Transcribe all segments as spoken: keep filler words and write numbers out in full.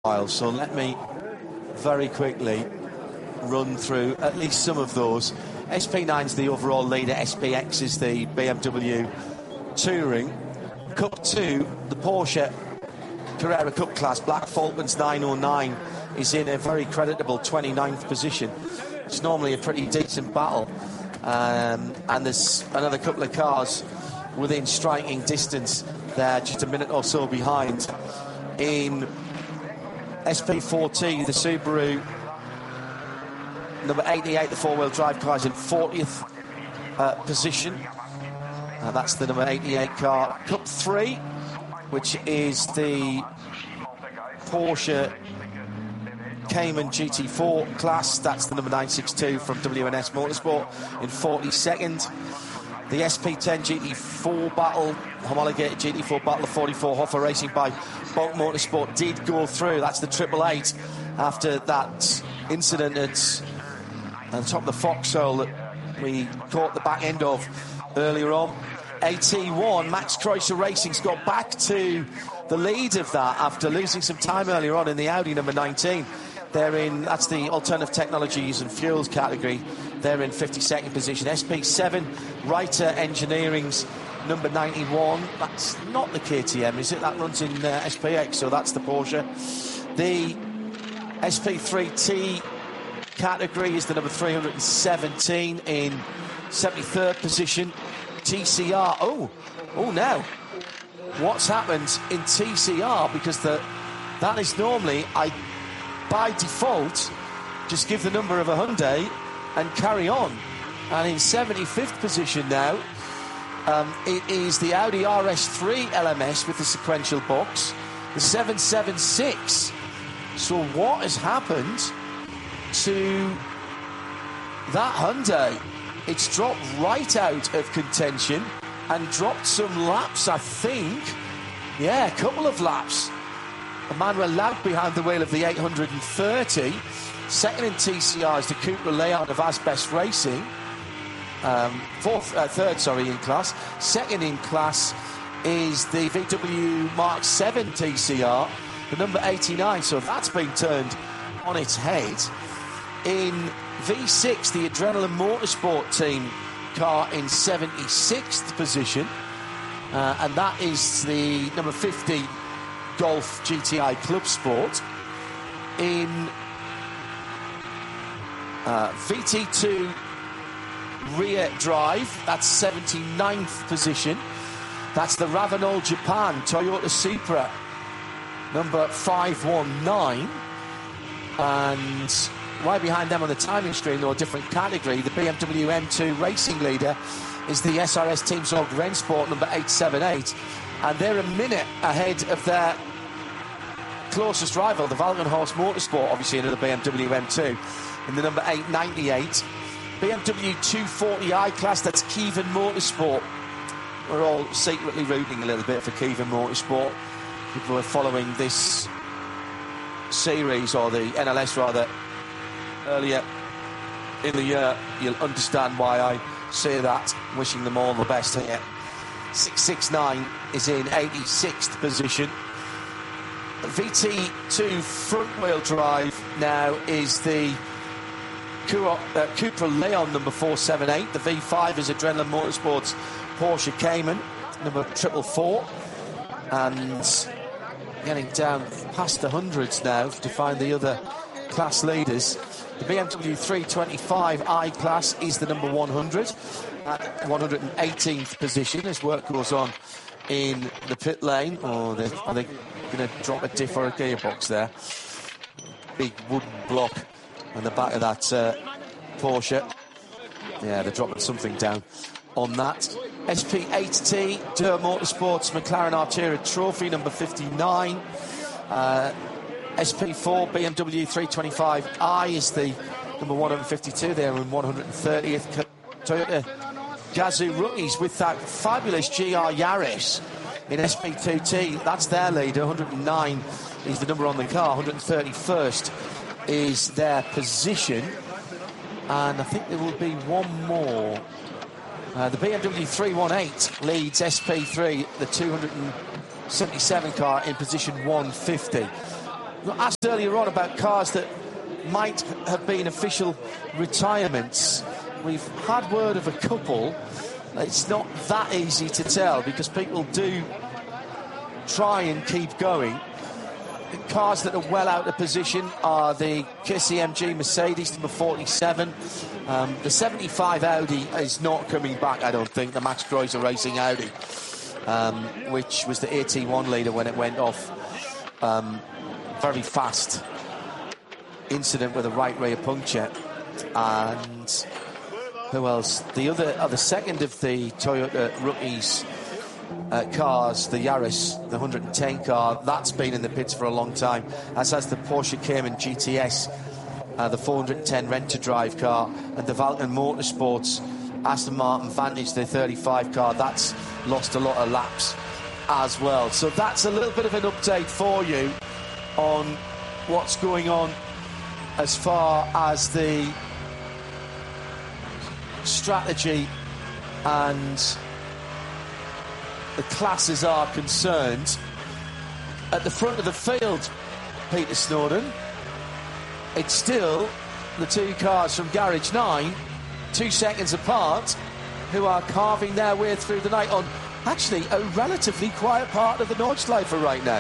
So let me very quickly run through at least some of those. S P nine's the overall leader, S P X is the B M W Touring. Cup two, the Porsche Carrera Cup class, Black Falcons nine oh nine is in a very creditable twenty-ninth position. It's normally a pretty decent battle. Um, and there's another couple of cars within striking distance there, just a minute or so behind. In S P four T, the Subaru number eighty-eight, the four-wheel drive car, is in fortieth uh, position. Uh, that's the number eighty-eight car. Cup three, which is the Porsche Cayman G T four class. That's the number nine sixty-two from W N S Motorsport in forty-second. The S P ten G T four battle, homologated G T four battle of forty-four Hoffa Racing by Bulk Motorsport did go through. That's the triple eight after that incident at, at the top of the foxhole that we caught the back end of earlier on. A T one, Max Kreuzer Racing's got back to the lead of that after losing some time earlier on in the Audi number nineteen. They're in, that's the Alternative Technologies and Fuels category. They're in fifty-second position. S P seven, Reiter Engineering's number ninety-one. That's not the K T M, is it? That runs in uh, S P X, so that's the Porsche. The S P three T category is the number three hundred seventeen in seventy-third position. T C R, oh, oh now, what's happened in T C R? Because the that is normally, I by default, just give the number of a Hyundai and carry on. And in seventy-fifth position now, um, it is the Audi R S three L M S with the sequential box, the seven seventy-six. So what has happened to that Hyundai? It's dropped right out of contention and dropped some laps, I think. Yeah, a couple of laps. Emmanuel Laud behind the wheel of the eight hundred thirty. Second in T C R is the Cupra Leon of Asbest Racing. Um, fourth, uh, third, sorry, in class. Second in class is the V W Mark seven T C R, the number eighty-nine. So that's been turned on its head. In V six, the Adrenaline Motorsport team car in seventy-sixth position. Uh, and that is the number fifty Golf G T I Club Sport. In uh, V T two rear drive, that's seventy-ninth position. That's the Ravenol Japan Toyota Supra number five one nine. And right behind them on the timing stream, or a different category, the B M W M two racing leader is the S R S Team Zog Rennsport number eight seventy-eight. And they're a minute ahead of their closest rival, the Walkenhorst Motorsport, obviously another B M W M two, in the number eight ninety-eight. B M W two forty i class, that's Kievan Motorsport. We're all secretly rooting a little bit for Kievan Motorsport. People who are following this series, or the N L S rather, earlier in the year, you'll understand why I say that. Wishing them all the best here. six sixty-nine is in eighty-sixth position. V T two front-wheel drive now is the Cupra, uh, Cupra Leon number four seventy-eight. The V five is Adrenaline Motorsports Porsche Cayman number triple four. And getting down past the hundreds now to find the other class leaders. The B M W three twenty-five i class is the number one hundred at one hundred eighteenth position as work goes on in the pit lane. Oh, they're, are they going to drop a diff or a gearbox there? Big wooden block on the back of that uh, Porsche. Yeah, they're dropping something down on that. S P eight T, Durr Motorsports McLaren Artura Trophy number fifty-nine. Uh, S P four B M W three twenty-five i is the number one hundred fifty-two. They're in one hundred thirtieth. Toyota Gazoo rookies with that fabulous G R Yaris in S P two T. That's their leader. one hundred nine is the number on the car. one hundred thirty-first is their position. And I think there will be one more. Uh, the B M W three eighteen leads S P three, the two hundred seventy-seven car, in position one fifty. asked earlier on about cars that might have been official retirements. We've had word of a couple. It's not that easy to tell because people do try and keep going. The cars that are well out of position are the K C M G Mercedes number forty-seven. Um, the seventy-five Audi is not coming back, I don't think, the Max Kreuzer Racing Audi, um, which was the A T one leader when it went off. Um, very fast incident with a right rear puncture. And who else? The other, uh, the second of the Toyota rookies uh, cars, the Yaris, the one hundred ten car, that's been in the pits for a long time, as has the Porsche Cayman G T S, uh, the four hundred ten rent-to-drive car, and the Valken Motorsports Aston Martin Vantage, the thirty-five car, that's lost a lot of laps as well. So that's a little bit of an update for you on what's going on as far as the strategy and the classes are concerned. At the front of the field, Peter Snowden, it's still the two cars from Garage nine, two seconds apart, who are carving their way through the night on actually a relatively quiet part of the Nordschleife right now.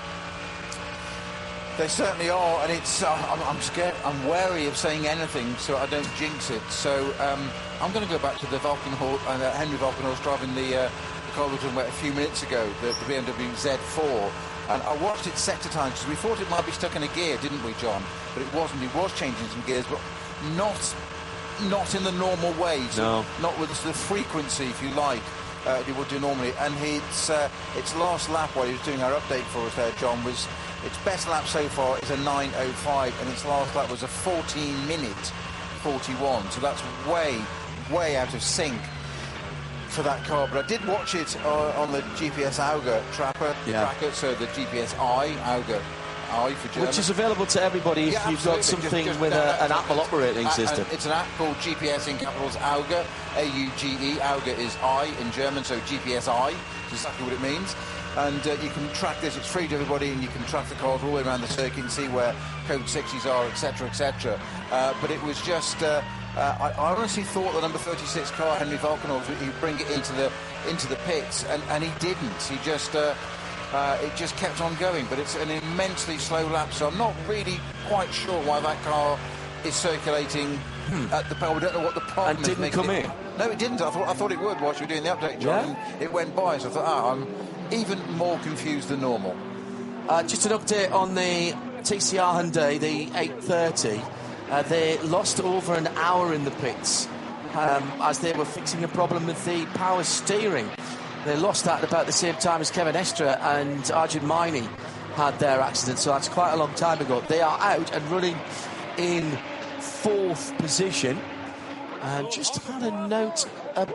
They certainly are, and it's. Uh, I'm, I'm scared. I'm wary of saying anything so I don't jinx it. So um, I'm going to go back to the Valkenhorst, uh, Henry Valkenhorst driving the, uh, the car we were talking about a few minutes ago, the, the B M W Z four. And I watched it sector time because we thought it might be stuck in a gear, didn't we, John? But it wasn't. It was changing some gears, but not not in the normal way. So no. Not with the sort of frequency, if you like, uh, it would do normally. And its uh, its last lap while he was doing our update for us there, John, was. Its best lap so far is a nine oh five, and its last lap was a fourteen minute forty-one. So that's way, way out of sync for that car. But I did watch it uh, on the G P S Auger tracker, yeah. tracker, so the G P S I, Auger I for German. Which is available to everybody if yeah, you've got something just, just, with uh, a, an Apple operating uh, system. It's an app called G P S in capitals Auger, A U G E. Auger is I in German, so G P S I is exactly what it means. And uh, you can track this, it's free to everybody, and you can track the cars all the way around the circuit and see where code sixties are, etc, et cetera. Uh, but it was just, uh, uh, I, I honestly thought the number thirty-six car, Henry Valkenhorst, he'd bring it into the into the pits, and, and he didn't. He just, uh, uh, it just kept on going. But it's an immensely slow lap, so I'm not really quite sure why that car is circulating hmm. at the pole. I don't know what the problem and is. And didn't come it, in? No, it didn't. I thought I thought it would whilst we were doing the update, John. Yeah? And it went by, so I thought, ah, I'm even more confused than normal. Uh, just an update on the T C R Hyundai, the eight thirty. Uh, they lost over an hour in the pits um, as they were fixing a problem with the power steering. They lost that at about the same time as Kevin Estre and Arjun Maini had their accident, so that's quite a long time ago. They are out and running in fourth position. And just had a note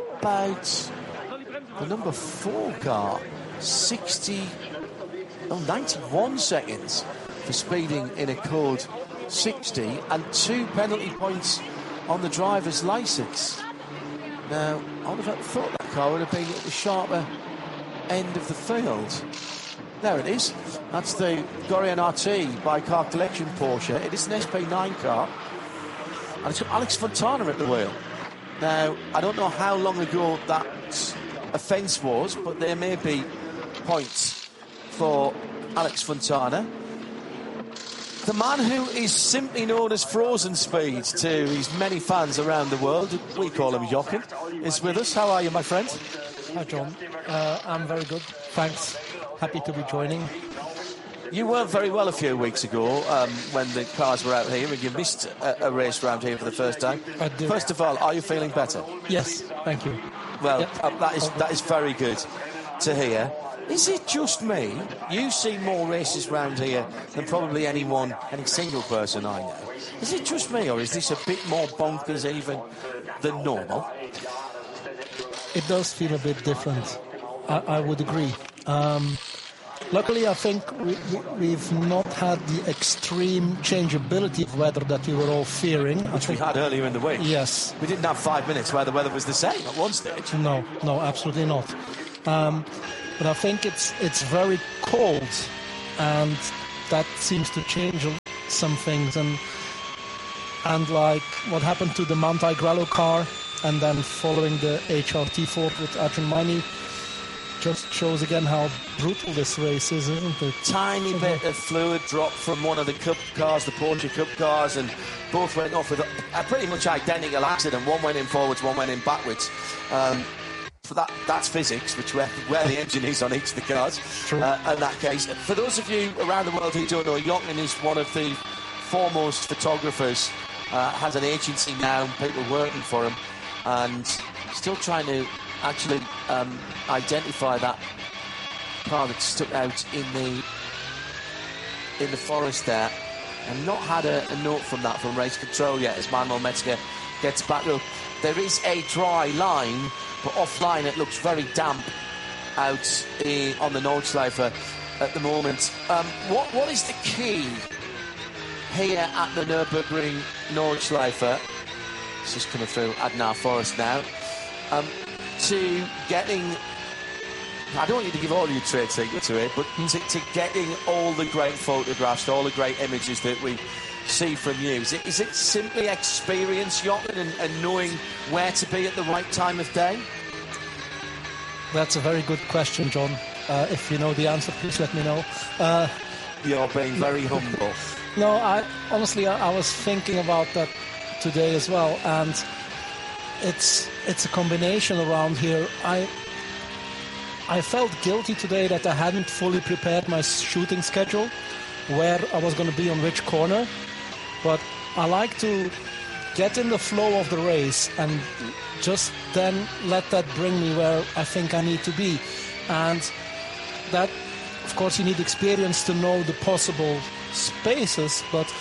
about the number four car, sixty, oh, ninety-one seconds for speeding in a code sixty, and two penalty points on the driver's licence. Now, I would have thought that car would have been at the sharper end of the field. There it is. That's the Gorian R T by Car Collection Porsche. It is an S P nine car. And it's got Alex Fontana at the wheel. Now, I don't know how long ago that offence was, but there may be points for Alex Fontana. The man who is simply known as Frozen Speed to his many fans around the world, we call him Jochen, is with us. How are you, my friend? Hi, John. Uh, I'm very good. Thanks. Happy to be joining. You weren't very well a few weeks ago um, when the cars were out here and you missed a, a race round here for the first time. I did. First of all, are you feeling better? Yes, thank you. Well, yep. uh, that is that is very good to hear. Is it just me? You see more races round here than probably anyone, any single person I know. Is it just me, or is this a bit more bonkers even than normal? It does feel a bit different. I, I would agree. Um, Luckily, I think we, we, we've not had the extreme changeability of weather that we were all fearing. Which we had earlier in the week. Yes. We didn't have five minutes where the weather was the same at one stage. No, no, absolutely not. Um, but I think it's it's very cold, and that seems to change some things. And and like what happened to the Manthey Grello car, and then following the H R T Ford with Adrian Mani, just shows again how brutal this race is, isn't it? Tiny bit of fluid dropped from one of the Cup cars, the Porsche Cup cars, and both went off with a, a pretty much identical accident. One went in forwards, one went in backwards. Um, for that, that's physics, which where, where the engine is on each of the cars. True. Uh, in that case, for those of you around the world who don't know, Jochen is one of the foremost photographers. Uh, has an agency now, people working for him, and still trying to actually um, identify that car that stuck out in the in the forest there, and not had a, a note from that from race control yet as Manuel Metzger gets back up. There is a dry line, but offline it looks very damp out in, on the Nordschleife at the moment. Um, what what is the key here at the Nürburgring Nordschleife? It's just coming through Adnar Forest now. Um, to getting, I don't want you to give all your trade secret to it, but to, to getting all the great photographs, all the great images that we see from you. Is it, is it simply experience, Jochen, and, and knowing where to be at the right time of day? That's a very good question, John. Uh, if you know the answer, please let me know. Uh, You're being very humble. No, I honestly, I, I was thinking about that today as well, and it's it's a combination around here. I I felt guilty today that I hadn't fully prepared my shooting schedule, where I was going to be on which corner, but I like to get in the flow of the race and just then let that bring me where I think I need to be. And that, of course, you need experience to know the possible spaces, but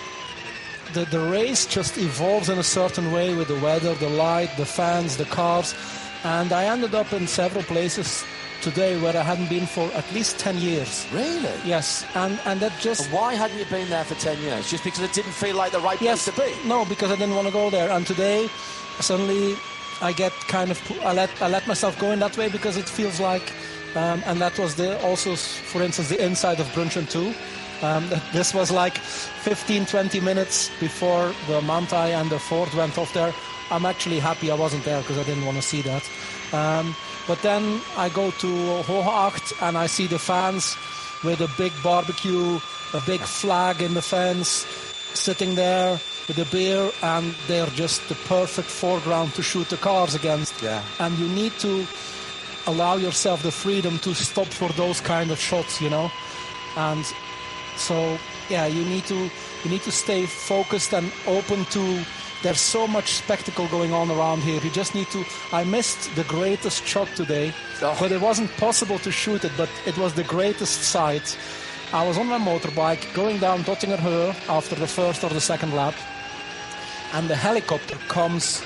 the, the race just evolves in a certain way with the weather, the light, the fans, the cars, and I ended up in several places today where I hadn't been for at least ten years. Really? Yes, and, and that just... And why hadn't you been there for ten years? Just because it didn't feel like the right yes, place to be? No, because I didn't want to go there, and today suddenly I get kind of... I let, I let myself go in that way because it feels like... Um, and that was the also, for instance, the inside of Brunchen too. Um, this was like fifteen, twenty minutes before the Manthey and the Ford went off there. I'm actually happy I wasn't there because I didn't want to see that. Um, but then I go to Hoheacht and I see the fans with a big barbecue, a big flag in the fence, sitting there with a beer, and they're just the perfect foreground to shoot the cars against. Yeah. And you need to allow yourself the freedom to stop for those kind of shots, you know. And so, yeah, you need to you need to stay focused and open to. There's so much spectacle going on around here. You just need to. I missed the greatest shot today, oh. but it wasn't possible to shoot it. But it was the greatest sight. I was on my motorbike going down Dottinger Höhe after the first or the second lap, and the helicopter comes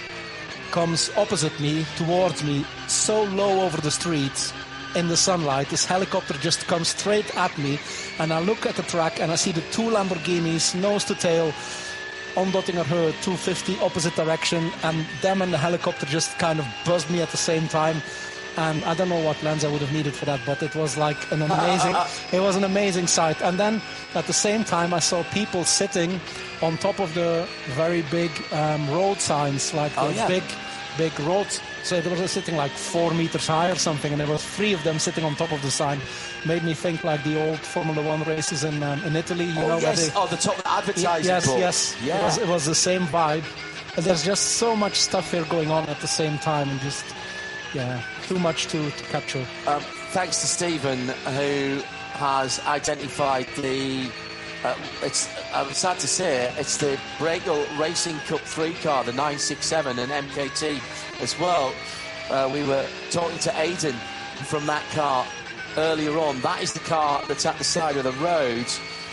comes opposite me, towards me, so low over the street in the sunlight. This helicopter just comes straight at me, and I look at the track and I see the two Lamborghinis nose to tail on Dottinger Höhe, two fifty opposite direction, and them and the helicopter just kind of buzzed me at the same time. And I don't know what lens I would have needed for that, but it was like an amazing it was an amazing sight. And then at the same time I saw people sitting on top of the very big um, road signs, like oh, those yeah. big big roads. So they were sitting like four meters high or something, and there was three of them sitting on top of the sign. Made me think like the old Formula One races in um, in Italy. You oh, know, yes. where they, oh, the top of the advertising yes, board. yes, yeah. It was, it was the same vibe. And there's just so much stuff here going on at the same time, and just yeah, too much to, to capture. Um, thanks to Stephen, who has identified the. Uh, it's I'm sad to say it, it's the Bregel Racing Cup three car, the nine six seven, and M K T as well. Uh, we were talking to Aidan from that car earlier on. That is the car that's at the side of the road.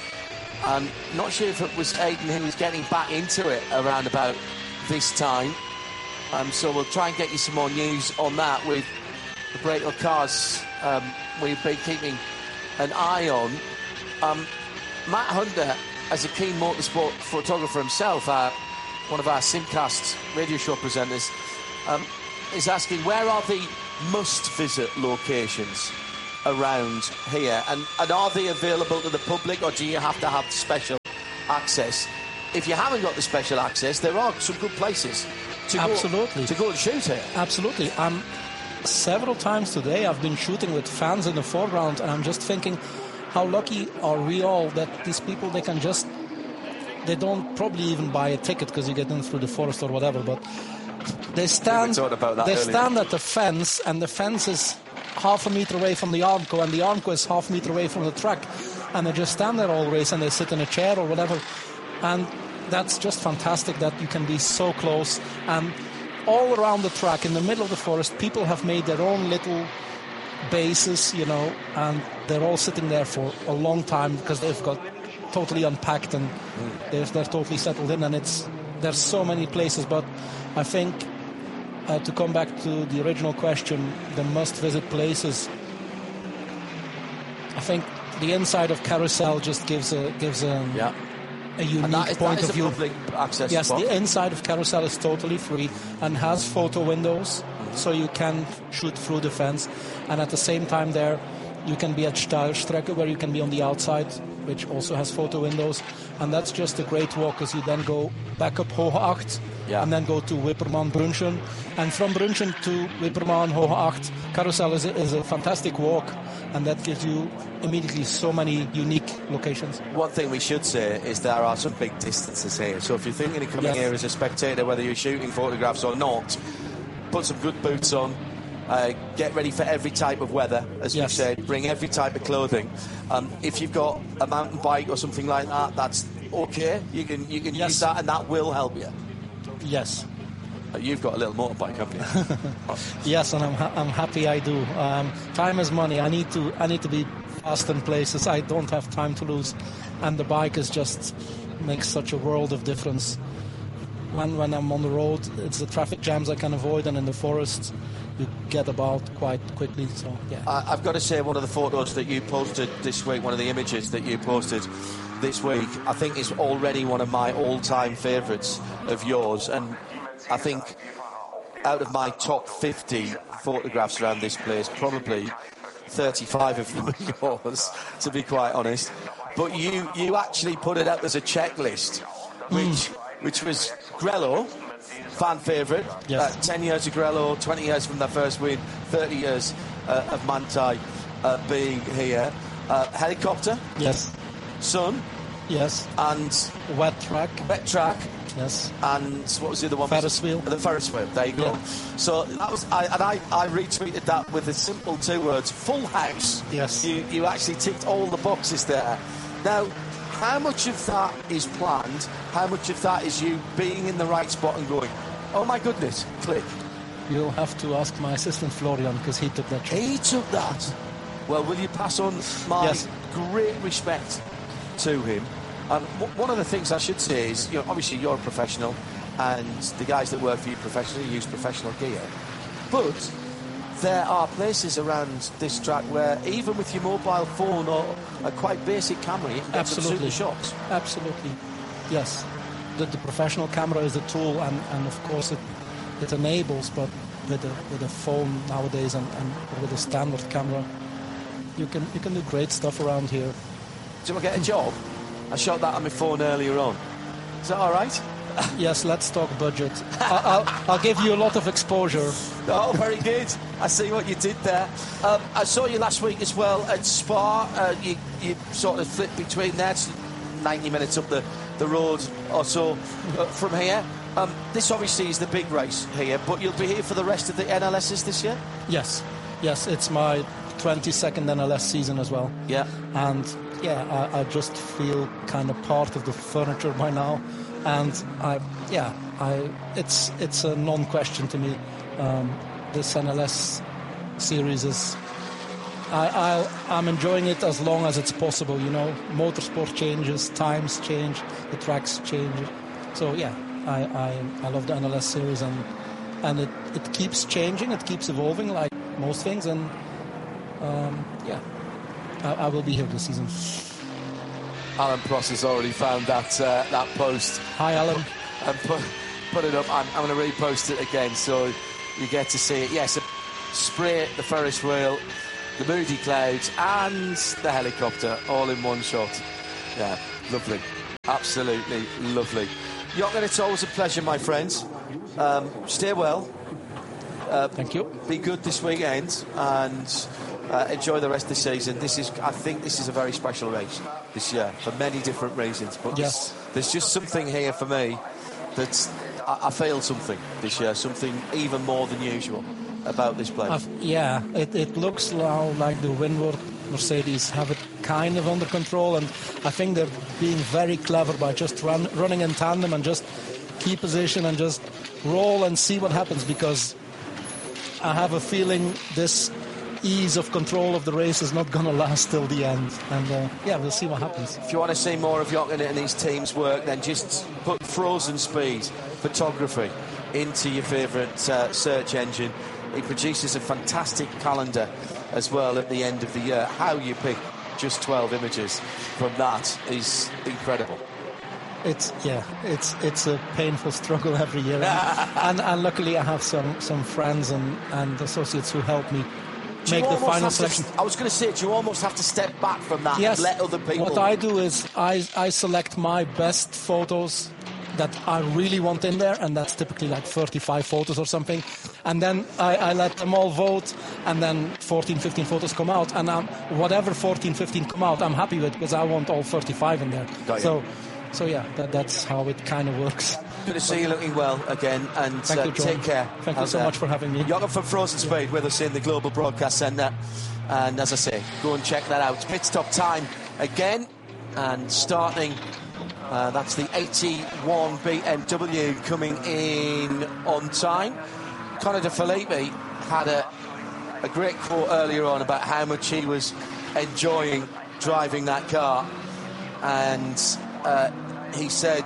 I'm not sure if it was Aidan who was getting back into it around about this time. Um, so we'll try and get you some more news on that with the Bregel cars um, we've been keeping an eye on. Um, Matt Hunter, as a keen motorsport photographer himself, uh, one of our Simcast radio show presenters, um, is asking, where are the must-visit locations around here, and, and are they available to the public, or do you have to have special access? If you haven't got the special access, there are some good places to Absolutely. go to go and shoot here. Absolutely. Um, several times today I've been shooting with fans in the foreground, and I'm just thinking, how lucky are we all that these people, they can just, they don't probably even buy a ticket because you get in through the forest or whatever, but they stand, We were talking about that they earlier. stand at the fence, and the fence is half a meter away from the Armco, and the Armco is half a meter away from the track, and they just stand there all race, and they sit in a chair or whatever, and that's just fantastic that you can be so close. And all around the track, in the middle of the forest, people have made their own little bases, you know, and they're all sitting there for a long time because they've got totally unpacked, and mm. they're, they're totally settled in, and it's there's so many places. But I think uh, to come back to the original question, the must-visit places, I think the inside of Carousel just gives a gives a, yeah. a unique and that is, point that is of view. A public access yes, spot. the inside of Carousel is totally free and has photo windows, mm-hmm. so you can shoot through the fence. And at the same time there, you can be at Steilstrecke, where you can be on the outside, which also has photo windows. And that's just a great walk, because you then go back up Hoge Acht, yeah. and then go to Wipperman Brunchen. And from Brunchen to Wipperman, Hoge Acht, Carousel is a, is a fantastic walk, and that gives you immediately so many unique locations. One thing we should say is there are some big distances here. So if you're thinking of coming yes. here as a spectator, whether you're shooting photographs or not, put some good boots on. Uh, get ready for every type of weather, as yes. we said. Bring every type of clothing. Um, if you've got a mountain bike or something like that, that's okay. You can you can yes. use that, and that will help you. Yes. Uh, you've got a little motorbike, haven't you? Yes, and I'm ha- I'm happy I do. Um, time is money. I need to I need to be fast in places. I don't have time to lose, and the bike is just makes such a world of difference. When when I'm on the road, it's the traffic jams I can avoid, and in the forest, you get about quite quickly. So yeah. I, I've got to say, one of the photos that you posted this week, one of the images that you posted this week, I think is already one of my all-time favourites of yours, and I think out of my top fifty photographs around this place, probably thirty-five of them are yours, to be quite honest. But you you actually put it out as a checklist, which mm. which was Grello, fan favourite. Yes. Uh, ten years of Grello, twenty years from their first win, thirty years uh, of Manthey uh, being here. Uh, helicopter. Yes. Sun. Yes. And wet track. Wet track. Yes. And what was the other one? Ferris wheel. The Ferris wheel. There you go. Yeah. So that was, I, and I, I retweeted that with the simple two words: full house. Yes. You, you actually ticked all the boxes there. Now, how much of that is planned? How much of that is you being in the right spot and going, oh my goodness, click? You'll have to ask my assistant Florian, because he took that shot. He took that. Well, will you pass on my yes. great respect to him? And w- one of the things I should say is, you know, obviously you're a professional, and the guys that work for you professionally use professional gear. But there are places around this track where even with your mobile phone or a quite basic camera, you can get some super shots. Absolutely. Yes. The, the professional camera is a tool, and, and of course it it enables, but with a with a phone nowadays and, and with a standard camera, you can you can do great stuff around here. Do I get a job? I shot that on my phone earlier on. Is that all right? Yes, let's talk budget. I'll, I'll, I'll give you a lot of exposure. Oh, very good. I see what you did there. Um, I saw you last week as well at Spa. Uh, you, you sort of flipped between there. It's ninety minutes up the, the road or so uh, from here. Um, this obviously is the big race here, but you'll be here for the rest of the N L Ss this year? Yes. Yes, it's my twenty-second N L S season as well. Yeah. And, yeah, I, I just feel kind of part of the furniture by now. And I, yeah, I, it's it's a non-question to me. Um, this N L S series is, I, I, I'm enjoying it as long as it's possible. You know, motorsport changes, times change, the tracks change. So yeah, I, I, I love the N L S series, and and it, it keeps changing, it keeps evolving like most things, and um, yeah, I, I will be here this season. Alan Pross has already found that uh, that post. Hi, Alan. And put, put it up. I'm, I'm going to repost it again so you get to see it. Yes, spray the Ferris wheel the moody clouds and the helicopter all in one shot. Yeah, lovely. Absolutely lovely. Jochen, it's always a pleasure, my friends. Um, stay well. Uh, Thank you. Be good this weekend and uh, enjoy the rest of the season. This is, I think, this is a very special race this year for many different reasons. But yes. there's, there's just something here for me that I, I feel something this year, something even more than usual about this place. I've, yeah, it, it looks now like the Windward Mercedes have it kind of under control, and I think they're being very clever by just run, running in tandem and just keep position and just roll and see what happens, because I have a feeling this ease of control of the race is not going to last till the end. And uh, yeah, we'll see what happens. If you want to see more of Jochen and his team's work, then just put Frozen Speed photography into your favourite uh, search engine. He produces a fantastic calendar as well at the end of the year. How you pick just twelve images from that is incredible. It's yeah, it's it's a painful struggle every year, and, and, and luckily I have some some friends and, and associates who help me make the final selection. To, I was going to say, do you almost have to step back from that yes, and let other people? What I do is I I select my best photos that I really want in there, and that's typically like thirty-five photos or something, and then I, I let them all vote, and then fourteen, fifteen photos come out, and um, whatever fourteen, fifteen come out, I'm happy with, because I want all thirty-five in there. Got so. You. So yeah, that, that's how it kind of works. Good to see you looking well again, and Thank uh, you, John. take care. Thank you so there. much for having me. Jochen from Frozen Speed with us in the Global Broadcast Centre, and as I say, go and check that out. Pit stop time again, and starting. Uh, that's the eighty-one B M W coming in on time. Conor De Phillippi had a a great quote earlier on about how much he was enjoying driving that car, and. Uh, he said,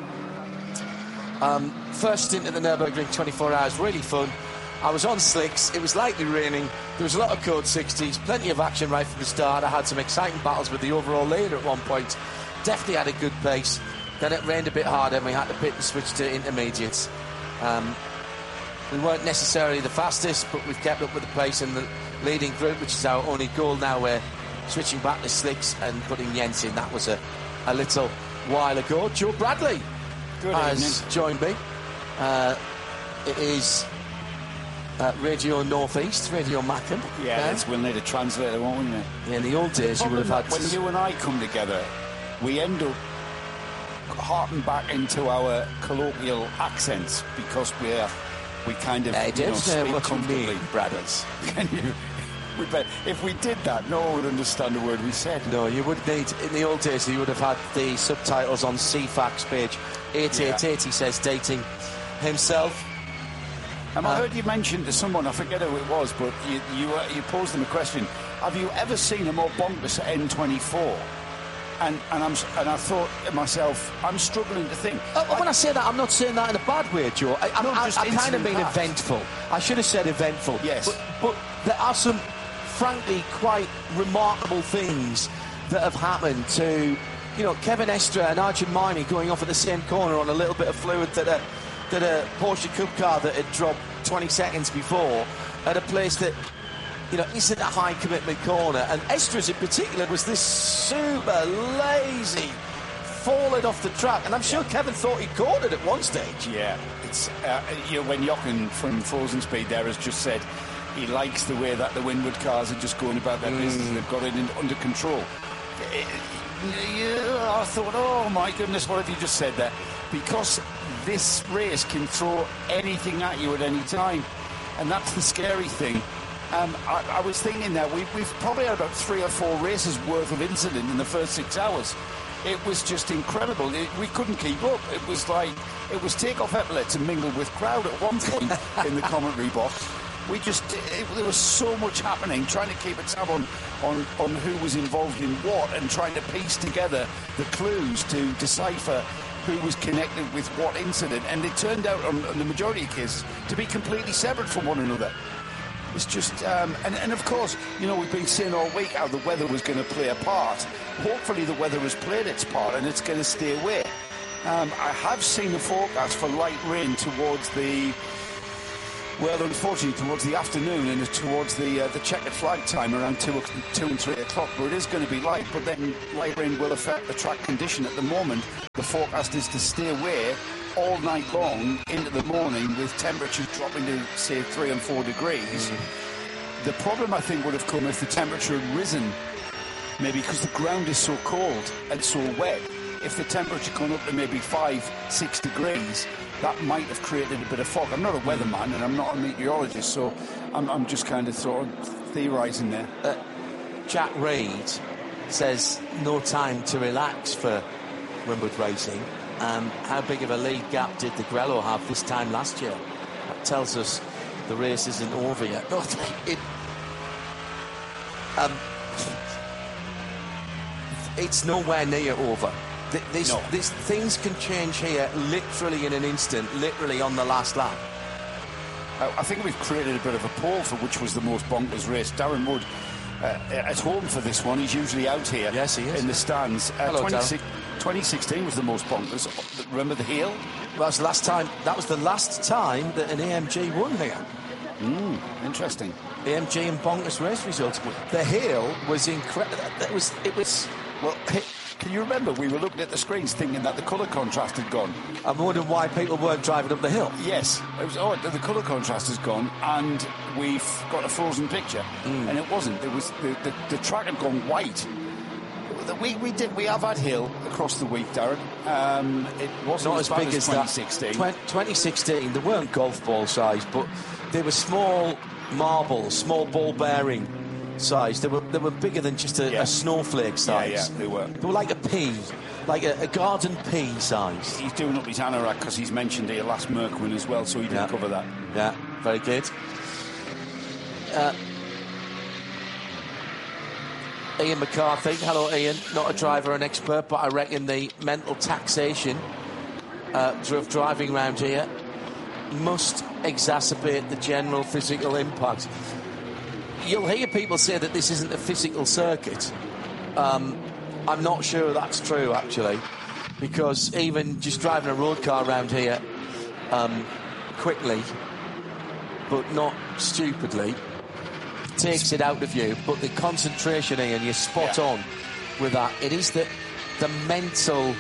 um, first stint at the Nürburgring, twenty-four hours, really fun. I was on slicks, it was lightly raining, there was a lot of code sixties, plenty of action right from the start. I had some exciting battles with the overall leader at one point, definitely had a good pace. Then it rained a bit harder and we had to pit and switch to intermediates. Um, we weren't necessarily the fastest, but we've kept up with the pace in the leading group, which is our only goal now. We're switching back to slicks and putting Jens in. That was a, a little while ago. Joe Bradley Good has evening. joined me. Uh, it is uh, Radio Northeast, Radio Mackham. Yeah, yeah. We'll need a translator, won't we, mate? Yeah, in the old days, you would have had. When to... you and I come together, we end up harping back into our colloquial accents because we're we kind of I you don't know, know speak what you comfortably. mean, brothers. Can you? We bet if we did that, no one would understand a word we said. No, you would need, in the old days, you would have had the subtitles on C FAX page eight eight eight, he says, dating himself. And uh, I heard you mention to someone, I forget who it was, but you you, uh, you posed them a question. Have you ever seen a more bonkers N twenty-four? And and I'm and I thought to myself, I'm struggling to think. Uh, when I say that, I'm not saying that in a bad way, Joe. I, I, No, I, just I kind of incident mean past. eventful. I should have said eventful. Yes. But, but there are some, frankly, quite remarkable things that have happened to, you know, Kevin Estre and Arjun Maini going off at the same corner on a little bit of fluid that a, that a Porsche Cup car that had dropped twenty seconds before at a place that, you know, isn't a high commitment corner. And Estre's in particular was this super lazy falling off the track. And I'm sure yeah. Kevin thought he caught it at one stage. Yeah, it's uh, you know, when Jochen from Frozen Speed there has just said he likes the way that the Windward cars are just going about their mm. business and they've got it in, under control. It, yeah, I thought, oh my goodness, what have you just said there? Because this race can throw anything at you at any time, and that's the scary thing. Um, I, I was thinking that we, we've probably had about three or four races worth of incident in the first six hours. It was just incredible. It, we couldn't keep up. It was like, it was take off epaulets and mingled with crowd at one point in the commentary box. We just, it, there was so much happening, trying to keep a tab on, on, on who was involved in what and trying to piece together the clues to decipher who was connected with what incident. And it turned out, on, on the majority of cases, to be completely separate from one another. It's just, um, and, and of course, you know, we've been saying all week how the weather was going to play a part. Hopefully the weather has played its part and it's going to stay away. Um, I have seen a forecast for light rain towards the Well, unfortunately, towards the afternoon and towards the uh, the checkered flag time around two, two and three o'clock, where it is going to be light, but then light rain will affect the track condition. At the moment, the forecast is to stay away all night long into the morning, with temperatures dropping to, say, three and four degrees. Mm. The problem, I think, would have come if the temperature had risen, maybe because the ground is so cold and so wet. If the temperature gone up to maybe five, six degrees, that might have created a bit of fog. I'm not a weatherman and I'm not a meteorologist, so I'm, I'm just kind of sort of theorising there. Uh, Jack Reed says no time to relax for Wimbledon Racing. Um, how big of a lead gap did the Grello have this time last year? That tells us the race isn't over yet. No, it, um, it's nowhere near over. This, no. this, things can change here literally in an instant, literally on the last lap. I think we've created a bit of a poll for which was the most bonkers race. Darren Wood uh, at home for this one. He's usually out here. Yes, he is. In the stands. Uh, Hello, twenty, twenty sixteen was the most bonkers. Remember the Hill? Well, that was the last time. That was the last time that an A M G won here. Mm, interesting. A M G and bonkers race results. The Hill was incredible. It was. It was. Well. It, Can you remember we were looking at the screens thinking that the colour contrast had gone? I'm wondering why people weren't driving up the hill. Yes. It was, oh, the colour contrast has gone and we've got a frozen picture. Mm. And it wasn't. It was the, the, the track had gone white. We, we did we have had Hill across the week, Darren. Um, it wasn't Not as, as bad big as as twenty sixteen. That. twenty sixteen, they weren't golf ball size, but they were small marbles, small ball bearing size. They were they were bigger than just a, yeah. a snowflake size. Yeah, yeah, they were. They were like a pea, like a, a garden pea size. He's doing up his anorak because he's mentioned here last Merc win as well, so he didn't yeah. cover that. Yeah, very good. Uh, Ian McCarthy, hello Ian. Not a driver, an expert, but I reckon the mental taxation uh, of driving around here must exacerbate the general physical impact. You'll hear people say that this isn't a physical circuit. Um, I'm not sure that's true, actually, because even just driving a road car around here um, quickly, but not stupidly, takes it out of you. But the concentration, Ian, you're spot yeah. on with that. It is the, the mental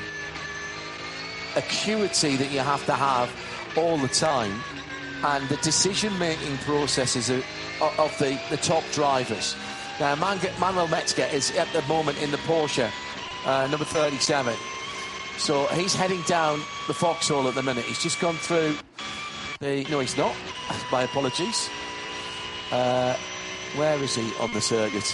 acuity that you have to have all the time, and the decision-making processes of, of the, the top drivers. Now, Manuel Metzger is at the moment in the Porsche, uh, number thirty-seven. So he's heading down the foxhole at the minute. He's just gone through the... No, he's not. My apologies. Uh, where is he on the circuit?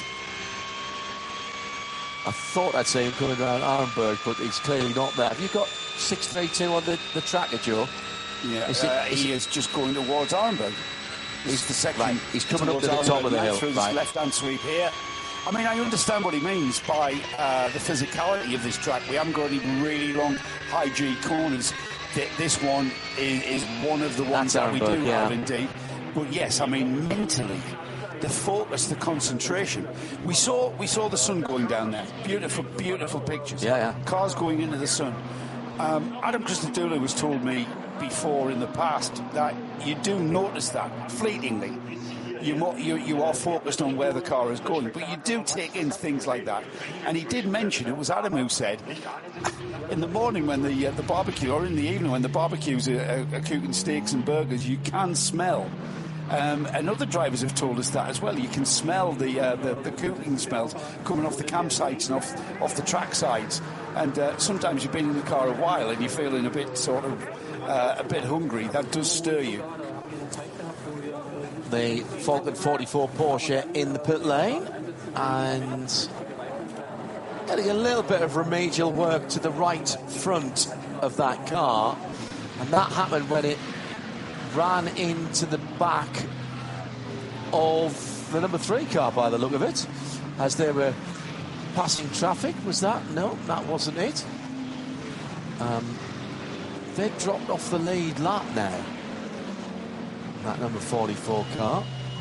I thought I'd see him coming around Arenberg, but he's clearly not there. Have you got six thirty-two on the, the tracker, Joe? Yeah, is uh, it, is he it, is just going towards Arenberg. He's the second. Right, he's coming up to the top of the hill. Through right. this left-hand sweep here. I mean, I understand what he means by uh, the physicality of this track. We haven't got any really long high G corners. Th- this one is, is one of the ones That's that we Arenberg, do yeah. have indeed. But yes, I mean, mentally, the focus, the concentration. We saw we saw the sun going down there. Beautiful, beautiful pictures. Yeah, yeah. Cars going into the sun. Um, Adam Christodoulou has told me before in the past that you do notice that fleetingly. You, mo- you you are focused on where the car is going, but you do take in things like that. And he did mention, it was Adam who said, in the morning when the uh, the barbecue, or in the evening when the barbecues are, are, are cooking steaks and burgers, you can smell. Um, and other drivers have told us that as well. You can smell the uh, the, the cooking smells coming off the campsites and off off the track sides. And uh, sometimes you've been in the car a while and you're feeling a bit sort of uh, a bit hungry. That does stir you. The Falcon forty-four Porsche in the pit lane, and getting a little bit of remedial work to the right front of that car, and that happened when it ran into the back of the number three car, by the look of it, as they were passing traffic. Was that? No, that wasn't it. Um, they dropped off the lead lap now, that number forty-four car.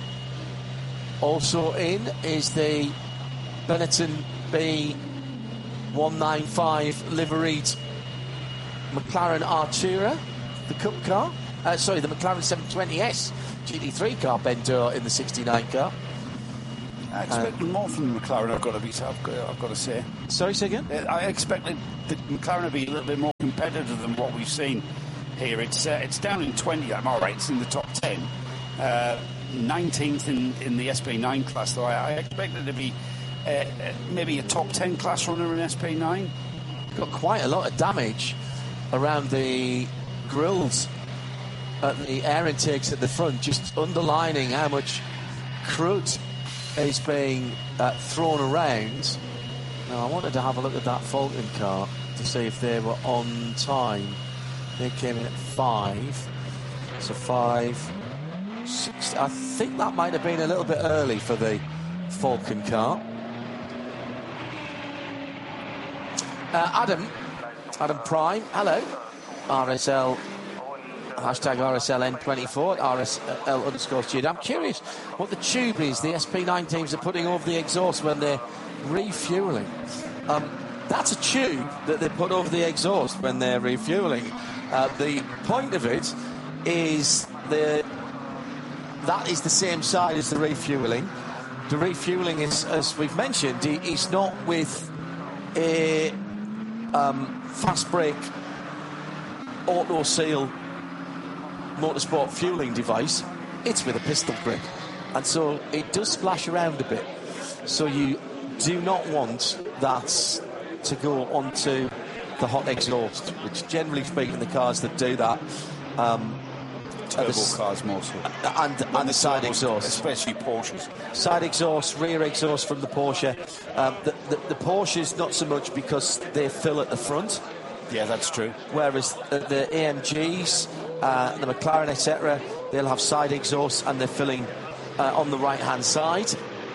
Also in is the Benetton B one ninety-five liveried McLaren Artura, the Cup car. Uh, sorry, the McLaren seven twenty S G T three car, Ben Durr, in the sixty-nine car. I expected uh, more from the McLaren, I've got to be, I've got, I've got to say. Sorry, say again? I expected the McLaren to be a little bit more competitive than what we've seen here. It's uh, it's down in twentieth, I'm all right, it's in the top ten. Uh, nineteenth in, in the S P nine class, though. I, I expected to be uh, maybe a top ten class runner in S P nine. Got quite a lot of damage around the grills at the air intakes at the front, just underlining how much crud is being uh, thrown around. Now, I wanted to have a look at that Falcon car to see if they were on time. They came in at five. So five, six. I think that might have been a little bit early for the Falcon car. Uh, Adam, Adam Prime, hello. R S L, hashtag R S L N twenty-four, R S L underscore student. I'm curious what the tube is the S P nine teams are putting over the exhaust when they're refuelling. Um, that's a tube that they put over the exhaust when they're refuelling. Uh, the point of it is the that is the same side as the refuelling. The refuelling is, as we've mentioned, is not with a um, fast brake auto seal motorsport fueling device. It's with a pistol grip, and so it does splash around a bit. So you do not want that to go onto the hot exhaust, which generally speaking the cars that do that um, turbo the, cars mostly, and, and, and the side exhaust, especially Porsches. Side exhaust, rear exhaust from the Porsche. Um, the, the, the Porsches not so much because they fill at the front. Yeah, that's true. Whereas the, the A M Gs, uh, the McLaren, et cetera, they'll have side exhausts and they're filling uh, on the right-hand side.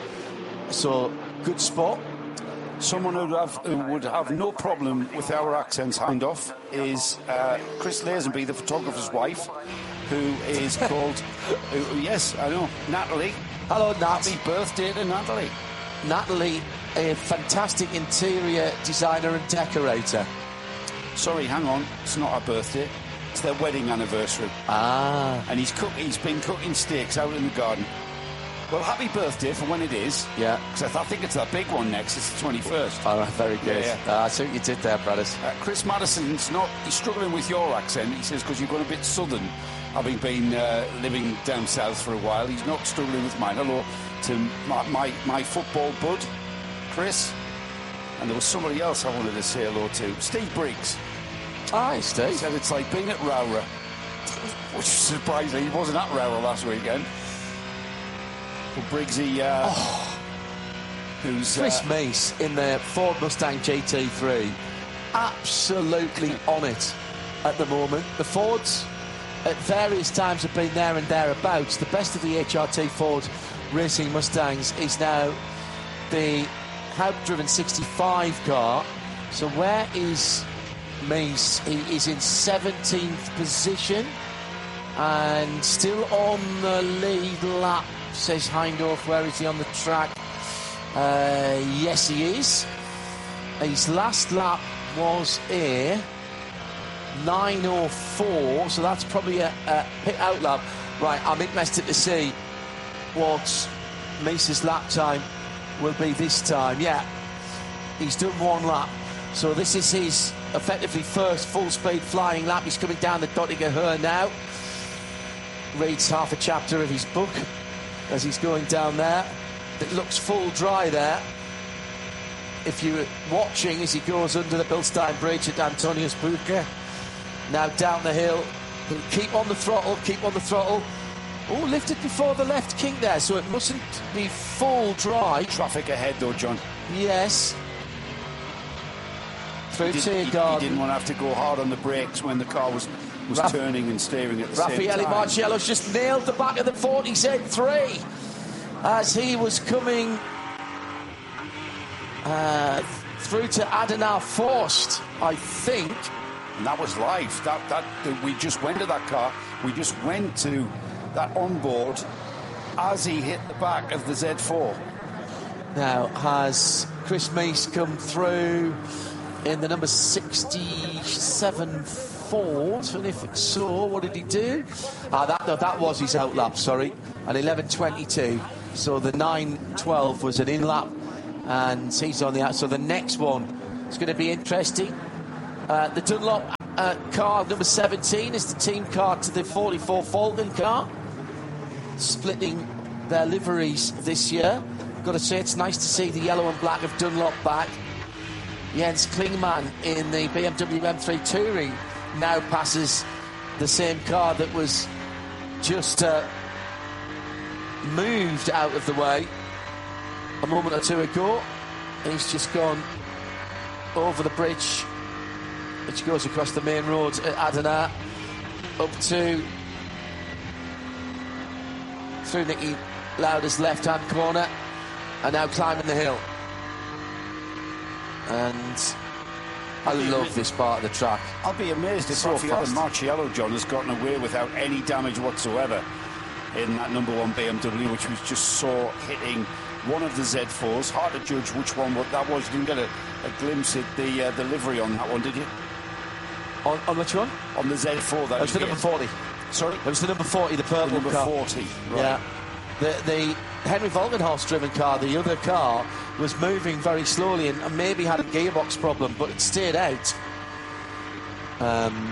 So good spot. Someone who would have, who would have no problem with our accents hand off is uh, Chris Lazenby, the photographer's wife, who is called, who, yes, I know, Natalie. Hello, Nat. Happy birthday to Natalie. Natalie, a fantastic interior designer and decorator. Sorry, hang on, it's not her birthday. It's their wedding anniversary. Ah. And he's cook, he's been cooking steaks out in the garden. Well, happy birthday for when it is. Yeah. Because I, th- I think it's that big one next. It's the twenty-first. Oh, very good. Yeah, yeah. Uh, I see what you did there, brothers. Uh, Chris Madison's not... He's struggling with your accent, he says, because you've got a bit southern, having been uh, living down south for a while. He's not struggling with mine. Hello to my, my, my football bud, Chris. And there was somebody else I wanted to say hello to. Steve Briggs. Hi, Steve. He said it's like being at Rowra. Which is surprising. He wasn't at Rowra last weekend. But Briggsy, uh, oh. who's... Chris uh, Mace in the Ford Mustang G T three. Absolutely on it at the moment. The Fords at various times have been there and thereabouts. The best of the H R T Ford Racing Mustangs is now the Haupt-driven sixty-five car. So where is Mace? He is in seventeenth position and still on the lead lap, says Hindorf. Where is he on the track? Uh, yes, he is. His last lap was a nine oh four, so that's probably a, a pit out lap. Right, I'm interested to see what Mace's lap time will be this time. Yeah, he's done one lap. So this is his effectively first full-speed flying lap. He's coming down the Dottinger Höhe now. Reads half a chapter of his book as he's going down there. It looks full dry there. If you're watching as he goes under the Bilstein Bridge at Antonius Bucher. Now down the hill. He'll keep on the throttle, keep on the throttle. Oh, lifted before the left kink there, so it mustn't be full dry. Traffic ahead though, John. Yes. Through he, did, he, he didn't want to have to go hard on the brakes when the car was, was Raf- turning and steering at the Raffaele same time. Marciello's just nailed the back of the forty Z three as he was coming uh, through to Adenauer Forst, I think. And that was live. That, that, that we just went to that car. We just went to that onboard as he hit the back of the Z four. Now, has Chris Mace come through in the number sixty-seven Ford, and if so, what did he do? Ah, that, no, that was his outlap, sorry, at eleven twenty-two. So the nine twelve was an in-lap, and he's on the out. So the next one is going to be interesting. Uh, the Dunlop uh, car, number seventeen, is the team car to the forty-four Falcon car, splitting their liveries this year. Got to say, it's nice to see the yellow and black of Dunlop back. Jens Klingmann in the B M W M three Touring now passes the same car that was just uh, moved out of the way a moment or two ago. He's just gone over the bridge, which goes across the main road at Adana, up to through Nicky Lauda's left-hand corner, and now climbing the hill. And I love this part of the track. I'll be amazed if So Raffaele fast. Marciello, John, has gotten away without any damage whatsoever in that number one B M W, which was just saw hitting one of the Z fours. Hard to judge which one what that was. You didn't get a, a glimpse at the uh, the livery on that one, did you? On, on which one? On the Z four. That It was the number forty. Sorry? It was the number forty, the The purple number car. forty. Right. Yeah. The, the Henry Volkenhaus driven car, the other car, was moving very slowly and, and maybe had a gearbox problem, but it stayed out. Um,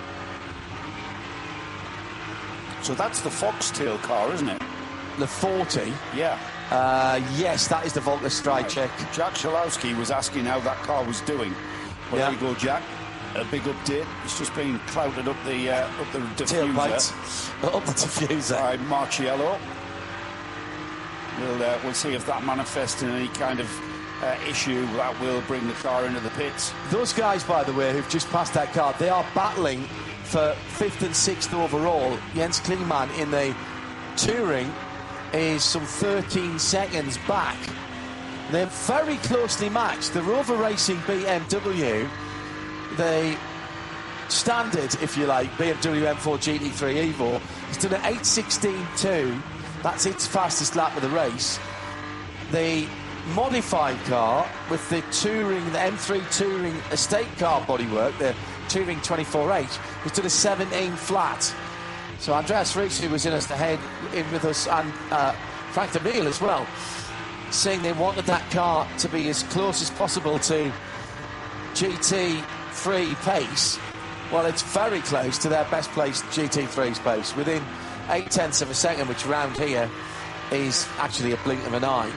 So that's the Foxtail car, isn't it? the forty. Yeah. Uh, yes, that is the Volker Stride check. Jack Schalowski was asking how that car was doing. Well, Yeah. there you go, Jack. A big update. It's just been clouted up the uh, up the diffuser Tailpipe. Up the diffuser. by Marciello. We'll uh, we'll see if that manifests in any kind of uh, issue that will bring the car into the pits. Those guys, by the way, who've just passed that car, they are battling for fifth and sixth overall. Jens Klingmann in the Touring is some thirteen seconds back. They're very closely matched. The Rover Racing B M W, the standard, if you like, B M W M four G T three Evo, has done an eight sixteen two. That's its fastest lap of the race. The modified car with the Touring, the M three Touring estate car bodywork, the Touring twenty-four H, has done a seventeen flat. So Andreas Rees, who was in us to head in with us, and uh, Frank de Mille as well, saying they wanted that car to be as close as possible to G T three pace. Well, it's very close to their best placed G T three's pace, within eight tenths of a second, which around here is actually a blink of an eye.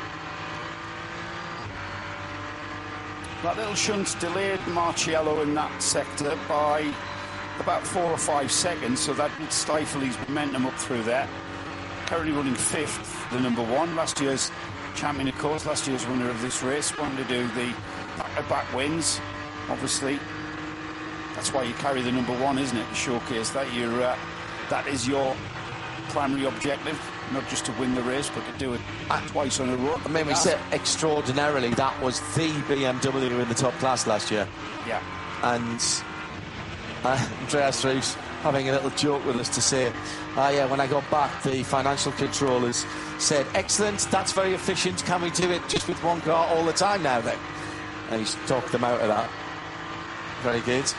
That little shunt delayed Marciello in that sector by about four or five seconds, so that would stifle his momentum up through there. Currently running fifth, the number one. Last year's champion, of course, last year's winner of this race. Wanted to do the back-to-back wins, obviously. That's why you carry the number one, isn't it? To showcase that you're, uh, that is your primary objective, not just to win the race, but to do it twice in a row. I mean, we said extraordinarily that was the B M W in the top class last year. Yeah. And uh, Andreas Rees having a little joke with us to say, uh, yeah, when I got back, the financial controllers said, excellent, that's very efficient, can we do it just with one car all the time now then? And he's talked them out of that. Very good.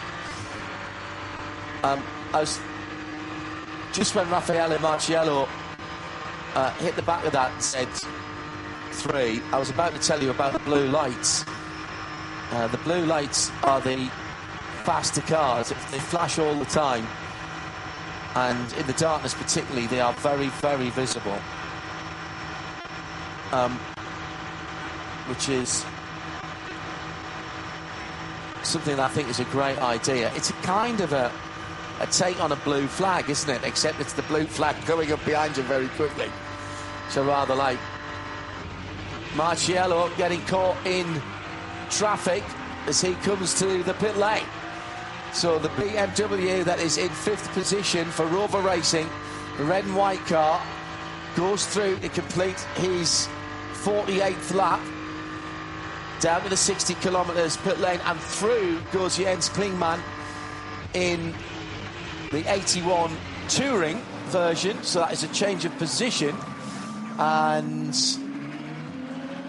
Um, I was just when Raffaele Marciello uh, hit the back of that and said three, I was about to tell you about the blue lights. Uh, the blue lights are the faster cars. They flash all the time, and in the darkness particularly, they are very, very visible. Um, which is something that I think is a great idea. It's a kind of a a take on a blue flag, isn't it? Except it's the blue flag going up behind you very quickly. So rather like Marciello getting caught in traffic as he comes to the pit lane. So the B M W that is in fifth position for Rover Racing, the red and white car, goes through to complete his forty-eighth lap, down to the sixty kilometres pit lane, and through goes Jens Klingmann in the eighty-one Touring version, so that is a change of position. And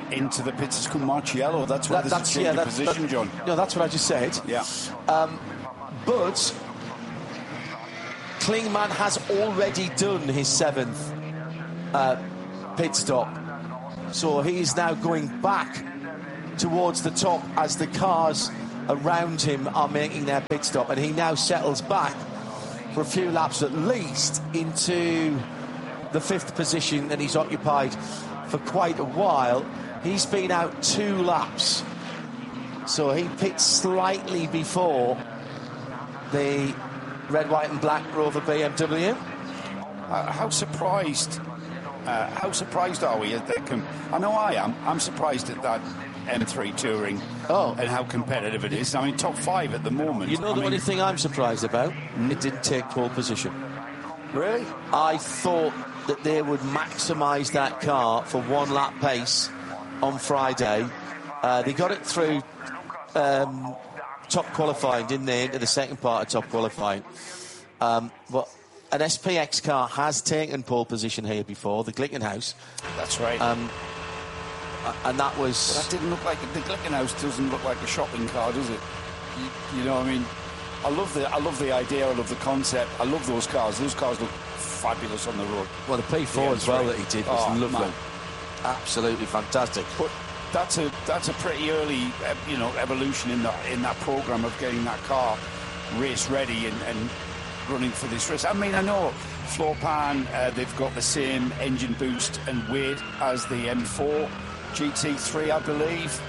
into the pits has come Marciello. That's why That- there's a that's- change yeah, of that's- position, that- John. No, that's what I just said. Yeah. But Klingman has already done his seventh uh, pit stop. So he is now going back towards the top as the cars around him are making their pit stop. And he now settles back for a few laps at least into the fifth position that he's occupied for quite a while. He's been out two laps. So he pits slightly before the red, white and black Rover B M W. Uh, how surprised uh, how surprised are we at that? Com- I know I am. I'm surprised at that M three Touring Oh. and how competitive it is. I mean, top five at the moment. You know I the mean, only thing I'm surprised about? It didn't take pole position. Really? I thought that they would maximise that car for one lap pace on Friday. Uh, they got it through um, top qualifying, didn't they, into the second part of top qualifying. Um, but an S P X car has taken pole position here before, the Glickenhaus, That's right. um, and that was... That didn't look like the Glickenhaus doesn't look like a shopping car, does it? You, you know, I mean, I love the I love the idea, I love the concept, I love those cars. Those cars look fabulous on the road. Well, the P four Yeah, as well that's that right. he did was Oh, lovely. man. Absolutely fantastic. But that's a that's a pretty early, uh, you know, evolution in that in that program of getting that car race ready and, and running for this race. I mean, I know floor pan, uh, they've got the same engine boost and weight as the M four G T three, I believe.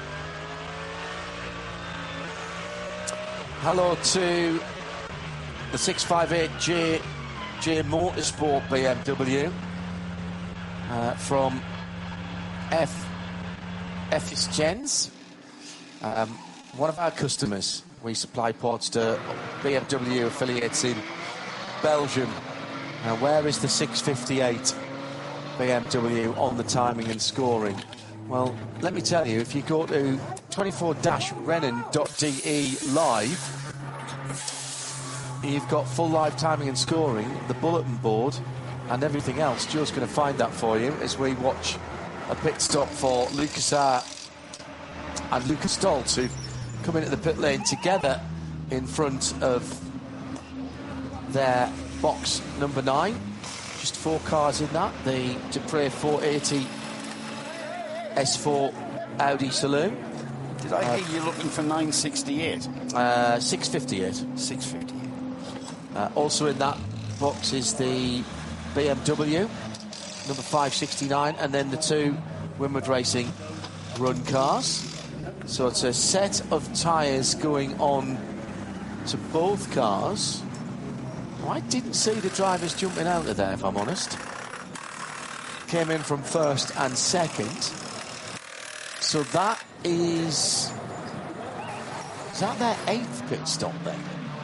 Hello to the six five eight J J Motorsport B M W uh, from F F Gens, um, one of our customers. We supply parts to B M W affiliates in Belgium. Now, where is the six fifty-eight B M W on the timing and scoring? Well, let me tell you, if you go to twenty-four dash rennen dot d e live, you've got full live timing and scoring, the bulletin board, and everything else. Joe's going to find that for you as we watch a pit stop for Lucas R and Lucas Stoltz, who've come into the pit lane together in front of their box number nine. Just four cars in that. The Dupre four eighty S four Audi Saloon. Did I hear you looking for nine sixty-eight? Uh, six fifty-eight. six fifty-eight. Uh, also in that box is the B M W number five sixty-nine, and then the two Winward Racing run cars. So it's a set of tyres going on to both cars. Oh, I didn't see the drivers jumping out of there, if I'm honest. Came in from first and second. So that is... Is that their eighth pit stop then?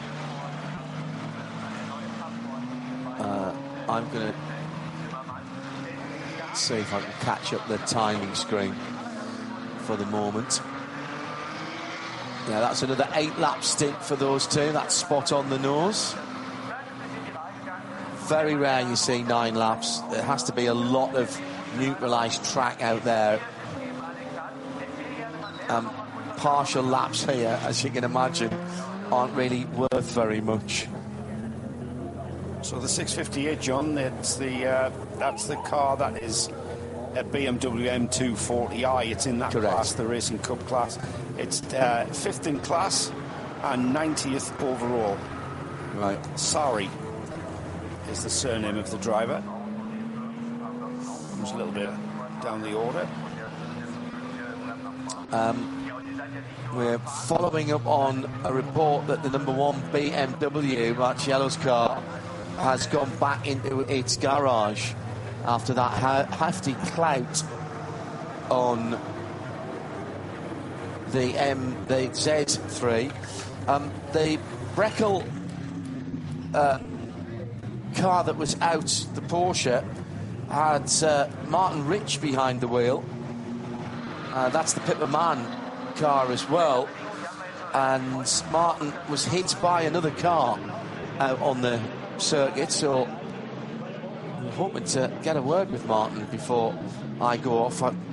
Uh, I'm going to see if I can catch up the timing screen for the moment. Yeah, that's another eight lap stint for those two. That's spot on the nose. Very rare you see nine laps. There has to be a lot of neutralised track out there. Um, partial laps here, as you can imagine, aren't really worth very much. So the six fifty-eight, John, that's the uh, that's the car that is a B M W M two forty i. It's in that Correct. class, the Racing Cup class. It's uh, fifth in class and ninetieth overall. Right. Sari is the surname of the driver. Comes a little bit down the order. We're following up on a report that the number one B M W, Marciello's car, has gone back into its garage after that ha- hefty clout on the M, the Z three. Um, the Breckel uh, car that was out, the Porsche, had uh, Martin Rich behind the wheel. Uh, that's the Pippa Mann car as well. And Martin was hit by another car out on the circuit, so I'm hoping to get a word with Martin before I go off. I,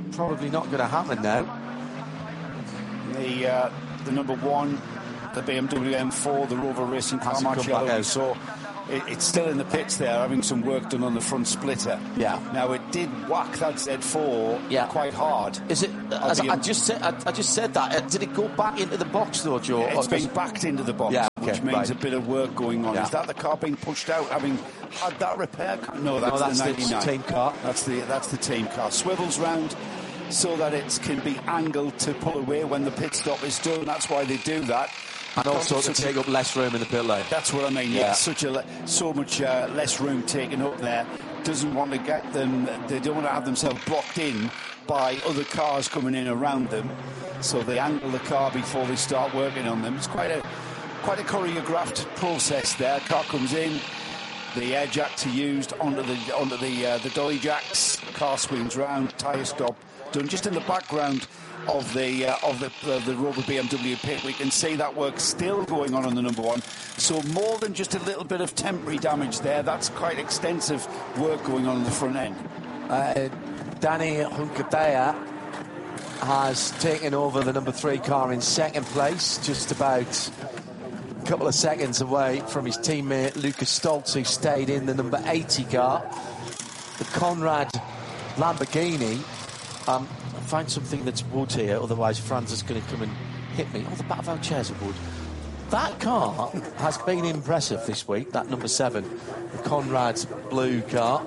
probably not going to happen now. The uh, the number one, the B M W M four, the Rover Racing car, Hasn't come Marcello, back we out. saw it, it's still in the pits there, having some work done on the front splitter. Yeah. Now it did whack that Z four Yeah. quite hard. Is it? As I just said, I, I just said that. Uh, Did it go back into the box though, Joe? It's Or- been backed into the box, Yeah, okay, which means right. a bit of work going on. Yeah. Is that the car being pushed out, having had that repair? No, that's, No, that's the the ninety-nine. team car. That's the that's the team car. Swivels round so that it can be angled to pull away when the pit stop is done. That's why they do that. and also to Such a- take up less room in the pit lane. That's what I mean. Yeah, Yeah. such a le- so much uh, less room taken up there. Doesn't want to get them. They don't want to have themselves blocked in by other cars coming in around them. So they angle the car before they start working on them. It's quite a quite a choreographed process there. Car comes in, the air jacks are used onto the onto the uh, the dolly jacks. Car swings round, tyre stop done. Just in the background of the uh, of the uh, the Rover B M W pit, we can see that work still going on on the number one. So more than just a little bit of temporary damage there. That's quite extensive work going on in the front end. Uh, Danny Hunkatea has taken over the number three car in second place, just about a couple of seconds away from his teammate Lucas Stoltz, who stayed in the number eighty car. The Conrad Lamborghini. Um, find something that's wood here, otherwise Franz is going to come and hit me. Oh, the back of our chairs are wood. That car has been impressive this week, that number seven, the Conrad blue car.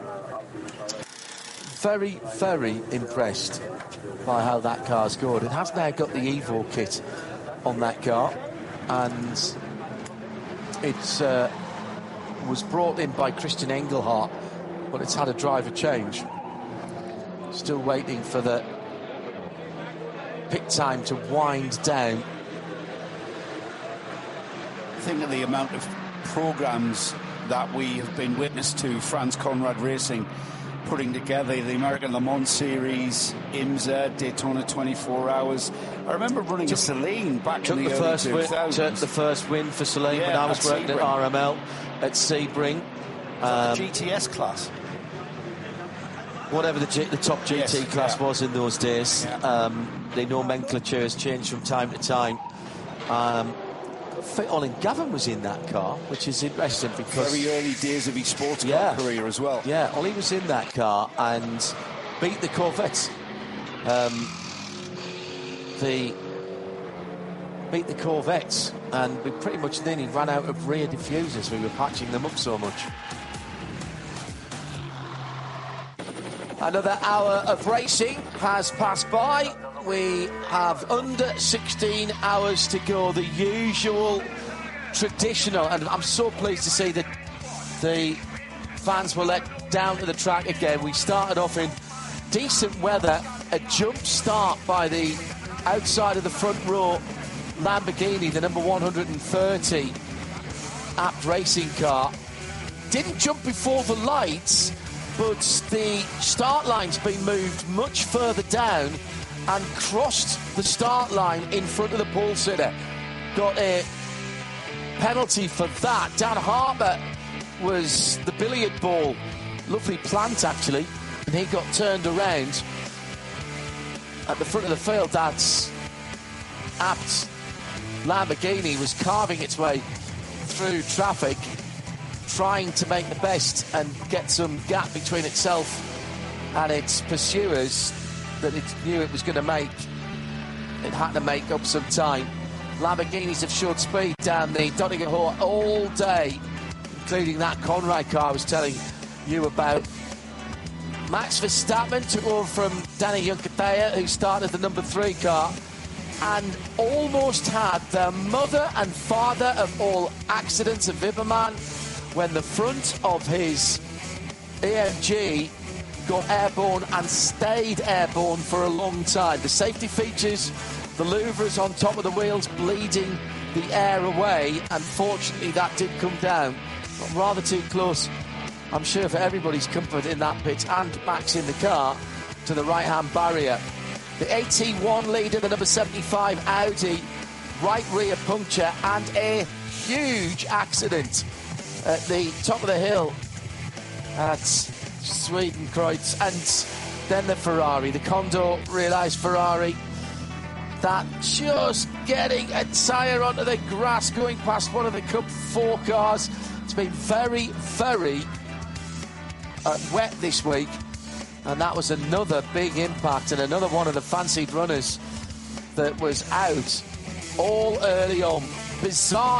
Very, very impressed by how that car's scored. It has now got the Evo kit on that car, and it uh, was brought in by Christian Engelhardt, but it's had a driver change. Still waiting for the pit time to wind down. Think of the amount of programs that we have been witness to Franz Conrad Racing putting together, the American Le Mans Series, IMSA, Daytona twenty-four hours. I remember running a Celine back Took in the, the early first win, two thousands. took the first win for Celine Yeah, when I was at working at Sebring. R M L at Sebring. Um, G T S class. whatever the, G, the top G T Yes, class yeah. was in those days. Yeah. Um, the nomenclature has changed from time to time. Um, Olin Gavin was in that car, which is interesting because Very early days of his sports car Yeah. career as well. yeah, Ollie was in that car and beat the Corvette. Um, the beat the Corvettes, and we pretty much nearly ran out of rear diffusers. We were patching them up so much. Another hour of racing has passed by. We have under sixteen hours to go. The usual, traditional, and I'm so pleased to see that the fans were let down to the track again. We started off in decent weather, a jump start by the outside of the front row Lamborghini, the number one hundred thirty apt racing car. Didn't jump before the lights, but the start line's been moved much further down and crossed the start line in front of the pole sitter. Got a penalty for that. Dan Harper was the billiard ball. Lovely plant, actually. And he got turned around at the front of the field. That's apt Lamborghini was carving its way through traffic, trying to make the best and get some gap between itself and its pursuers that it knew it was going to make. It had to make up some time. Lamborghinis have showed speed down the Donegal Hall all day, including that Conrad car I was telling you about. Max Verstappen took over from Danny Junkatea, who started the number three car, and almost had the mother and father of all accidents of Wibberman when the front of his A M G got airborne and stayed airborne for a long time. The safety features, the louvers on top of the wheels bleeding the air away. Unfortunately, that did come down, but rather too close, I'm sure, for everybody's comfort in that pit and Max in the car to the right-hand barrier. The A T one leader, the number seventy-five Audi, right rear puncture and a huge accident at the top of the hill at Swedenkreuz. And then the Ferrari. The Condor realised Ferrari that just getting a tyre onto the grass going past one of the Cup four cars. It's been very, very uh, wet this week, and that was another big impact and another one of the fancied runners that was out all early on. Bizarre